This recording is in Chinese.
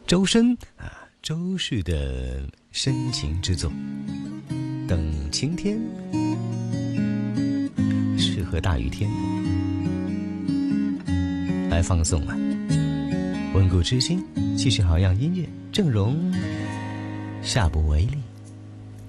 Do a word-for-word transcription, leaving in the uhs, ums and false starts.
周深啊，周氏的深情之作《等晴天》，适合大雨天来放送啊。温故知新，继续好样音乐，阵容下不为例。